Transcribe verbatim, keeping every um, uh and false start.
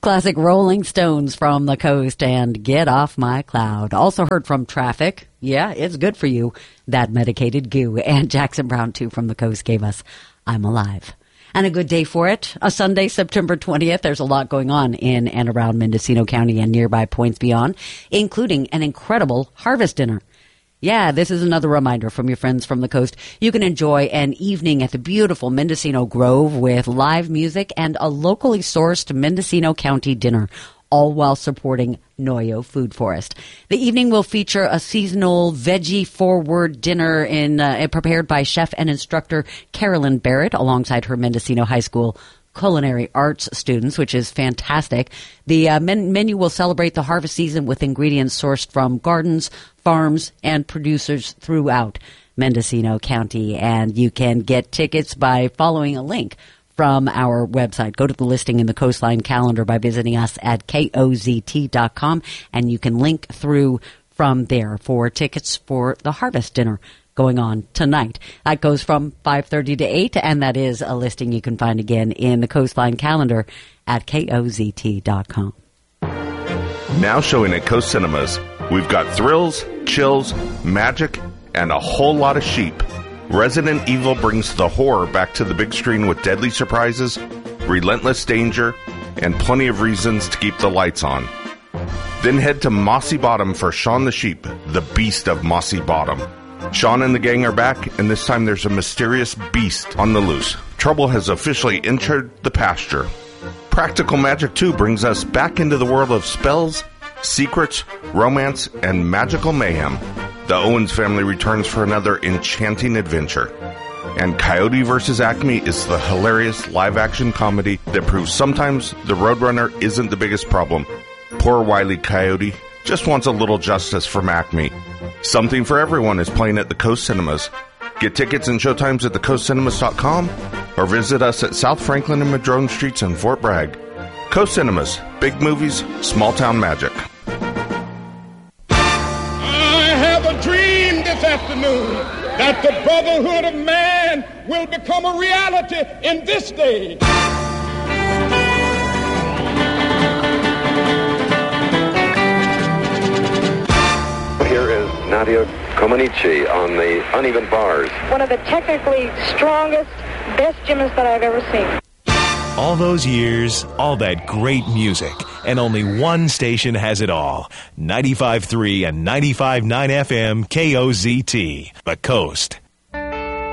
classic Rolling Stones from the Coast and Get Off My Cloud. Also heard from Traffic. Yeah, it's good for you. That Medicated Goo. And Jackson Browne, too, from the Coast gave us I'm Alive. And a good day for it. A Sunday, September twentieth. There's a lot going on in and around Mendocino County and nearby points beyond, including an incredible harvest dinner. Yeah, this is another reminder from your friends from the Coast. You can enjoy an evening at the beautiful Mendocino Grove with live music and a locally sourced Mendocino County dinner, all while supporting Noyo Food Forest. The evening will feature a seasonal veggie-forward dinner in uh, prepared by chef and instructor Carolyn Barrett alongside her Mendocino High School culinary arts students, which is fantastic. The uh, men- menu will celebrate the harvest season with ingredients sourced from gardens, farms, and producers throughout Mendocino County. And you can get tickets by following a link from our website. Go to the listing in the Coastline calendar by visiting us at K O Z T dot com, and you can link through from there for tickets for the harvest dinner going on tonight. That goes from five thirty to eight, and that is a listing you can find again in the Coastline calendar at K O Z T dot com. Now showing at Coast Cinemas, we've got thrills, chills, magic, and a whole lot of sheep. Resident Evil brings the horror back to the big screen with deadly surprises, relentless danger, and plenty of reasons to keep the lights on. Then head to Mossy Bottom for Shaun the Sheep, the beast of Mossy Bottom. Shaun and the gang are back, and this time there's a mysterious beast on the loose. Trouble has officially entered the pasture. Practical Magic two brings us back into the world of spells, secrets, romance, and magical mayhem. The Owens family returns for another enchanting adventure. And Coyote versus. Acme is the hilarious live-action comedy that proves sometimes the Roadrunner isn't the biggest problem. Poor Wile E. Coyote just wants a little justice from Acme. Something for Everyone is playing at the Coast Cinemas. Get tickets and showtimes at the coast cinemas dot com or visit us at South Franklin and Madrone Streets in Fort Bragg. Coast Cinemas, big movies, small town magic. I have a dream this afternoon that the brotherhood of man will become a reality in this day. Here is Nadia Comaneci on the uneven bars. One of the technically strongest, best gymnasts that I've ever seen. All those years, all that great music, and only one station has it all. ninety-five point three and ninety-five point nine F M K O Z T, The Coast.